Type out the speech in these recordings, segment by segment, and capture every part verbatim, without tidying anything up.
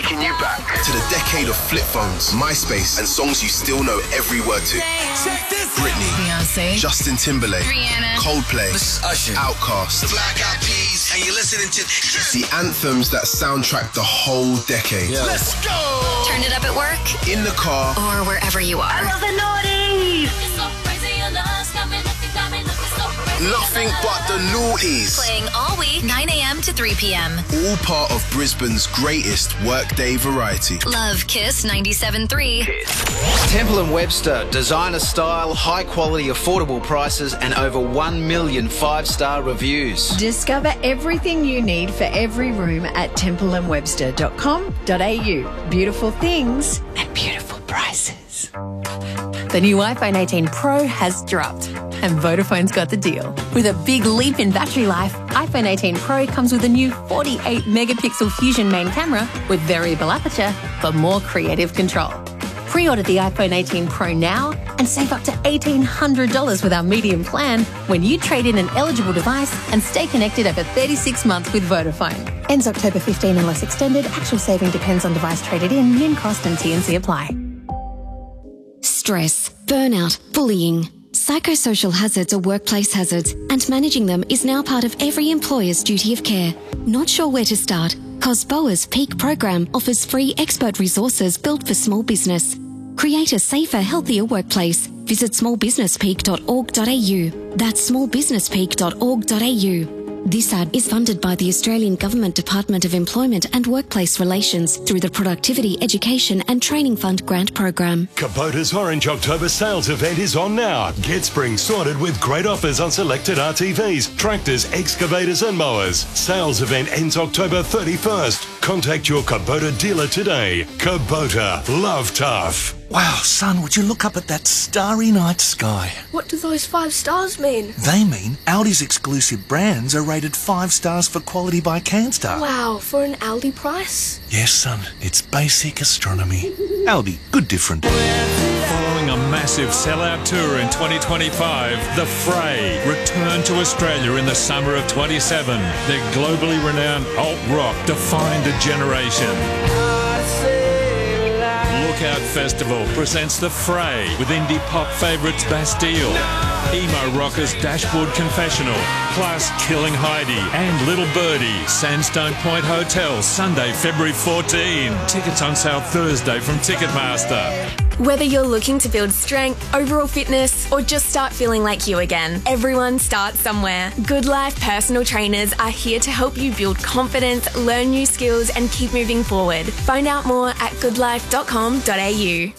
taking you back to the decade of flip phones, MySpace, and songs you still know every word to. Britney, Beyonce, Justin Timberlake, Rihanna, Coldplay, This is Usher, Outkast. The Black Eyed Peas, and you're listening to The anthems that soundtrack the whole decade. Yeah. Let's go! Turn it up at work, in the car, or wherever you are. I love the noughties! nothing but the noughties. Playing all week, nine a.m. to three p.m. All part of Brisbane's greatest workday variety. Love Kiss ninety-seven point three. Temple and Webster, designer style, high quality, affordable prices, and over one million five-star reviews. Discover everything you need for every room at temple and webster dot com dot a u. Beautiful things at beautiful prices. The new iPhone eighteen Pro has dropped, and Vodafone's got the deal. With a big leap in battery life, iPhone eighteen Pro comes with a new forty-eight megapixel Fusion main camera with variable aperture for more creative control. Pre-order the iPhone eighteen Pro now and save up to eighteen hundred dollars with our medium plan when you trade in an eligible device and stay connected over thirty-six months with Vodafone. Ends October fifteenth unless extended. Actual saving depends on device traded in. Min cost and T and C apply. Stress, burnout, bullying. Psychosocial hazards are workplace hazards, and managing them is now part of every employer's duty of care. Not sure where to start? COSBOA's Peak program offers free expert resources built for small business. Create a safer, healthier workplace. Visit small business peak dot org dot a u. That's small business peak dot org dot a u. This ad is funded by the Australian Government Department of Employment and Workplace Relations through the Productivity, Education and Training Fund grant program. Kubota's Orange October sales event is on now. Get spring sorted with great offers on selected R T Vs, tractors, excavators and mowers. Sales event ends October thirty-first. Contact your Kubota dealer today. Kubota, love tough. Wow, son, would you look up at that starry night sky? What do those five stars mean? They mean Audi's exclusive brands are rated five stars for quality by CanStar. Wow, for an Aldi price? Yes, son, it's basic astronomy. Aldi, good different. Following a massive sellout tour in twenty twenty-five, The Fray return to Australia in the summer of twenty-seven. Their globally renowned alt rock defined a generation. Lookout Festival presents The Fray with indie pop favourites Bastille, emo rockers Dashboard Confessional, plus Killing Heidi and Little Birdie. Sandstone Point Hotel, Sunday, February fourteenth. Tickets on sale Thursday from Ticketmaster. Whether you're looking to build strength, overall fitness, or just start feeling like you again, everyone starts somewhere. Good Life personal trainers are here to help you build confidence, learn new skills, and keep moving forward. Find out more at good life dot com dot a u.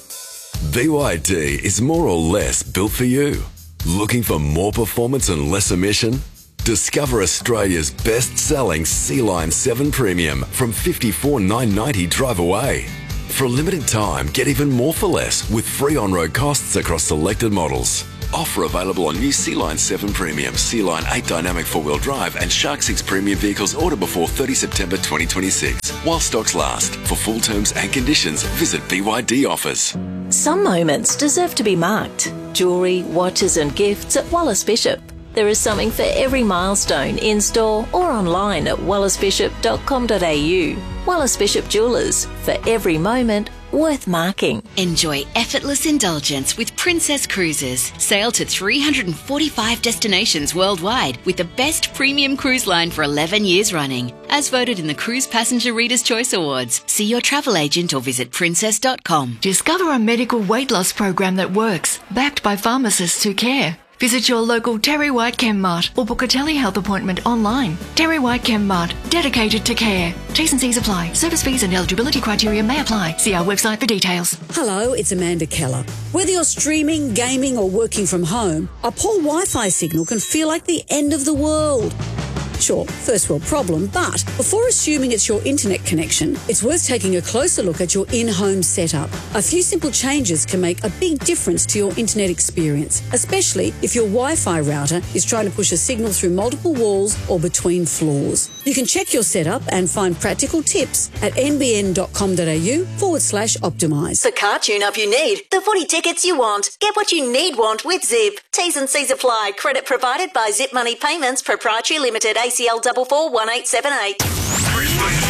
B Y D is more or less built for you. Looking for more performance and less emission? Discover Australia's best-selling C-Line seven Premium from fifty-four thousand nine hundred ninety drive away. For a limited time, get even more for less with free on-road costs across selected models. Offer available on new C-Line seven Premium, C-Line eight Dynamic four-wheel drive and Shark six Premium vehicles ordered before thirtieth September twenty twenty-six. While stocks last. For full terms and conditions, visit B Y D Offers. Some moments deserve to be marked. Jewellery, watches and gifts at Wallace Bishop. There is something for every milestone in-store or online at wallace bishop dot com dot a u. Wallace Bishop Jewellers, for every moment worth marking. Enjoy effortless indulgence with Princess Cruises. Sail to three hundred forty-five destinations worldwide with the best premium cruise line for eleven years running. As voted in the Cruise Passenger Reader's Choice Awards. See your travel agent or visit princess dot com. Discover a medical weight loss program that works, backed by pharmacists who care. Visit your local Terry White ChemMart or book a telehealth appointment online. Terry White ChemMart, dedicated to care. T's and C's apply. Service fees and eligibility criteria may apply. See our website for details. Hello, it's Amanda Keller. Whether you're streaming, gaming or working from home, a poor Wi-Fi signal can feel like the end of the world. Sure, first world problem, but before assuming it's your internet connection, it's worth taking a closer look at your in-home setup. A few simple changes can make a big difference to your internet experience, especially if your Wi-Fi router is trying to push a signal through multiple walls or between floors. You can check your setup and find practical tips at n b n dot com dot a u forward slash optimise. The car tune-up you need, the footy tickets you want. Get what you need want with Zip. T's and C's apply. Credit provided by Zip Money Payments Proprietary Limited, A C L four four one eight seven eight. Brisbane traffic.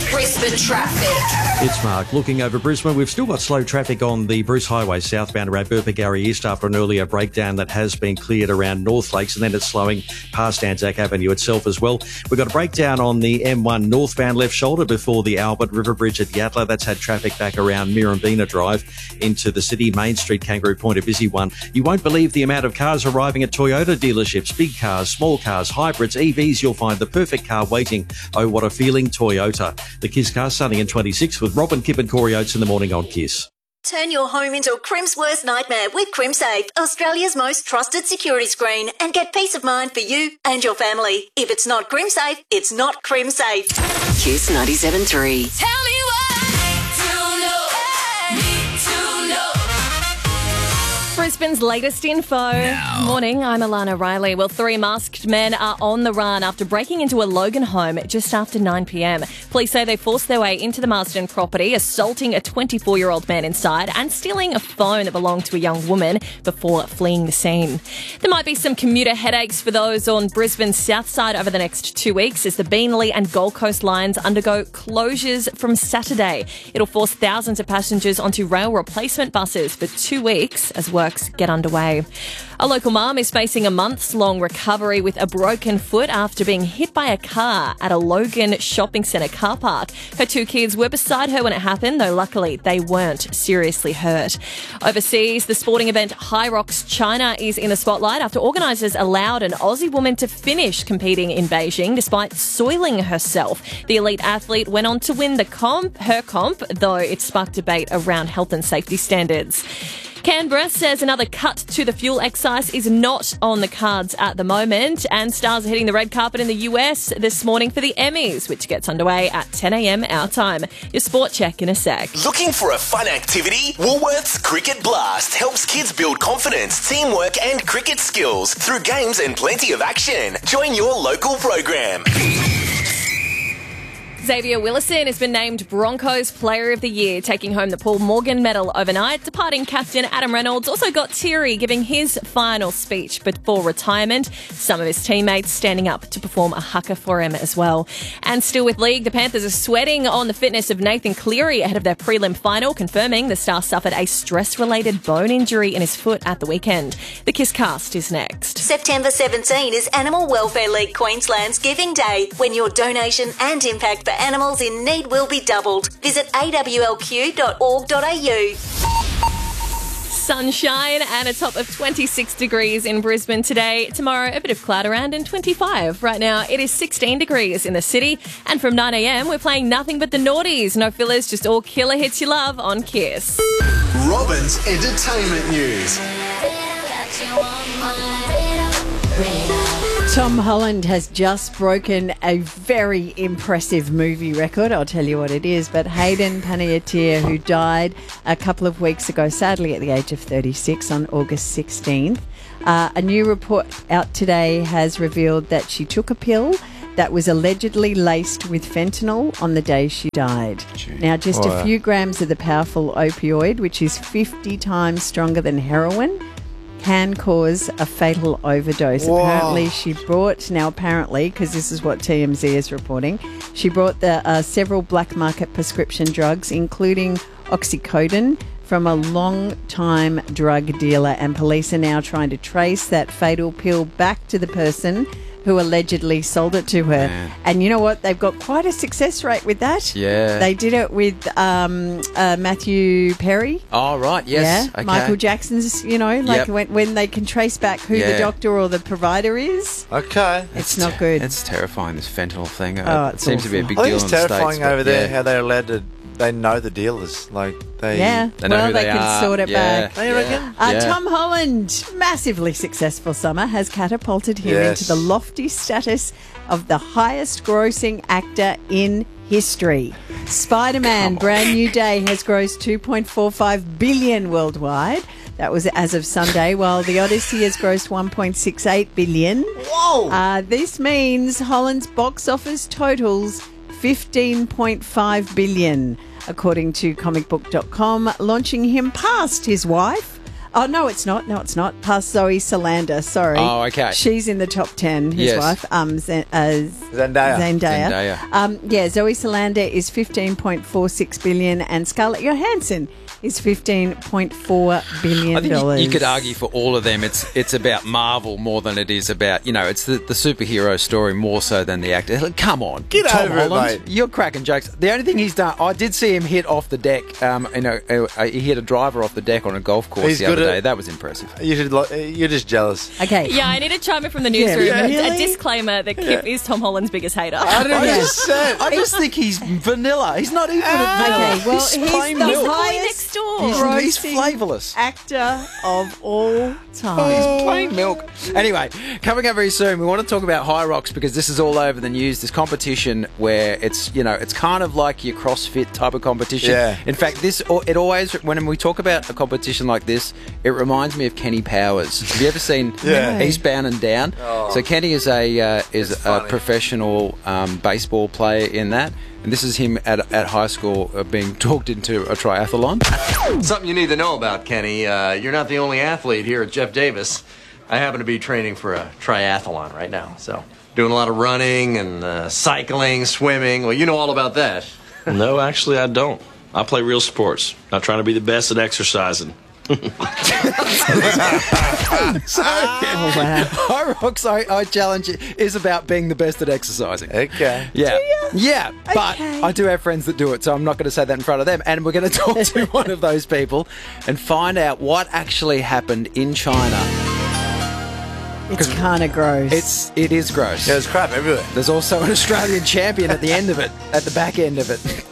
Brisbane traffic. It's Mark. Looking over Brisbane, we've still got slow traffic on the Bruce Highway southbound around Burpengary East after an earlier breakdown that has been cleared around North Lakes, and then it's slowing past Anzac Avenue itself as well. We've got a breakdown on the M one northbound left shoulder before the Albert River Bridge at Yatala. That's had traffic back around Mirrabina Drive into the city. Main Street, Kangaroo Point, a busy one. You won't believe the amount of cars arriving at Toyota dealerships. Big cars, small cars, hybrids, E Vs. You'll find the perfect car waiting. Oh, what a feeling, Toyota. The Kiss Car Sunny in twenty-six with Robin, Kip and Corey Oates in the morning on Kiss. Turn your home into a Crim's worst nightmare with CrimSafe, Australia's most trusted security screen, and get peace of mind for you and your family. If it's not CrimSafe, it's not CrimSafe. Kiss ninety-seven point three. Tell me what to know. Need to know. Brisbane's latest info. Now. Morning, I'm Alana Riley. Well, three masked men are on the run after breaking into a Logan home just after nine p.m. Police say they forced their way into the Marsden property, assaulting a twenty-four-year-old man inside and stealing a phone that belonged to a young woman before fleeing the scene. There might be some commuter headaches for those on Brisbane's south side over the next two weeks as the Beenleigh and Gold Coast lines undergo closures from Saturday. It'll force thousands of passengers onto rail replacement buses for two weeks as works get underway. A local mum is facing a months-long recovery with a broken foot after being hit by a car at a Logan shopping centre car park. Her two kids were beside her when it happened, though luckily they weren't seriously hurt. Overseas, the sporting event High Rocks China is in the spotlight after organisers allowed an Aussie woman to finish competing in Beijing despite soiling herself. The elite athlete went on to win the comp, her comp, though it sparked debate around health and safety standards. Canberra says another cut to the fuel excise is not on the cards at the moment, and stars are hitting the red carpet in the U S this morning for the Emmys, which gets underway at ten a.m. our time. Your sport check in a sec. Looking for a fun activity? Woolworths Cricket Blast helps kids build confidence, teamwork and cricket skills through games and plenty of action. Join your local program. Xavier Willison has been named Broncos Player of the Year, taking home the Paul Morgan Medal overnight. Departing captain Adam Reynolds also got teary, giving his final speech before retirement. Some of his teammates standing up to perform a haka for him as well. And still with league, the Panthers are sweating on the fitness of Nathan Cleary ahead of their prelim final, confirming the star suffered a stress-related bone injury in his foot at the weekend. The Kiss Cast is next. September seventeenth is Animal Welfare League Queensland's Giving Day, when your donation and impact for animals in need will be doubled. Visit a w l q dot org dot a u. Sunshine and a top of twenty-six degrees in Brisbane today. Tomorrow, a bit of cloud around and twenty-five. Right now, it is sixteen degrees in the city. And from nine a.m, we're playing nothing but the naughties. No fillers, just all killer hits you love on Kiss. Robin's entertainment news. Tom Holland has just broken a very impressive movie record. I'll tell you what it is. But Hayden Panettiere, who died a couple of weeks ago, sadly at the age of thirty-six on August sixteenth, uh, a new report out today has revealed that she took a pill that was allegedly laced with fentanyl on the day she died. Gee. Now, just oh, a few grams of the powerful opioid, which is fifty times stronger than heroin, can cause a fatal overdose. Whoa. Apparently she brought, now apparently, because this is what T M Z is reporting, she brought the uh, several black market prescription drugs, including oxycodone, from a long-time drug dealer, and police are now trying to trace that fatal pill back to the person who allegedly sold it to her. Man. And you know what? They've got quite a success rate with that. Yeah. They did it with um, uh, Matthew Perry. Oh, right. Yes. Yeah. Okay. Michael Jackson's, you know, like yep. when, when they can trace back who yeah. the doctor or the provider is. Okay. It's not good. It's terrifying, this fentanyl thing. Oh, it it's seems awful. to be a big I deal think in it's the terrifying States, over there yeah. how they're allowed to, they know the dealers. Like, they... Yeah, they know well, who they, they can are. sort it yeah. back. Do you reckon? Uh, yeah. Tom Holland, massively successful summer, has catapulted him Yes. into the lofty status of the highest grossing actor in history. Spider-Man Brand New Day has grossed two point four five billion dollars worldwide. That was as of Sunday, while The Odyssey has grossed one point six eight billion dollars. Whoa! Uh, this means Holland's box office totals fifteen point five billion dollars, according to comic book dot com, launching him past his wife, Oh, no, it's not. No, it's not. Past Zoe Saldana, sorry. Oh, okay. She's in the top ten, his Yes. wife. Um, Z- uh, Zendaya. Zendaya. Zendaya. Um, yeah, Zoe Saldana is fifteen point four six billion dollars and Scarlett Johansson is fifteen point four billion dollars. I think you, you could argue for all of them. It's it's about Marvel more than it is about, you know, it's the, the superhero story more so than the actor. Like, come on. Get Tom over it, Holland, mate. You're cracking jokes. The only thing he's done, I did see him hit off the deck. Um, you know, uh, he hit a driver off the deck on a golf course He's the other good at- day. That was impressive. You should. lo- You're just jealous. Okay. Yeah, I need a chime in from the newsroom. Yeah, A- really? A disclaimer that Kip is Tom Holland's biggest hater. I don't I know. just said. I just think he's vanilla. He's not even vanilla. Okay, well, he's he's plain the milk. highest next door. He's, he's grossing flavourless. actor of all time. Oh, he's plain milk. Anyway, coming up very soon, we want to talk about High Rocks because this is all over the news. This competition where it's, you know, it's kind of like your CrossFit type of competition. Yeah. In fact, this it always, when we talk about a competition like this, it reminds me of Kenny Powers. Have you ever seen Yeah. Eastbound and Down? Oh. So Kenny is a uh, is It's a funny. professional um, baseball player in that. And this is him at, at high school uh, being talked into a triathlon. Something you need to know about, Kenny. Uh, you're not the only athlete here at Jeff Davis. I happen to be training for a triathlon right now, so doing a lot of running and uh, cycling, swimming. Well, you know all about that. No, actually, I don't. I play real sports. Not trying to be the best at exercising. So, Oh, wow. High Rocks, I, I challenge you, is about being the best at exercising. Okay. Yeah. Yeah, but Okay. I do have friends that do it, so I'm not going to say that in front of them. And we're going to talk to one of those people and find out what actually happened in China. It's kind of gross. It's it is gross. There's crap everywhere. There's also an Australian champion at the end of it, at the back end of it.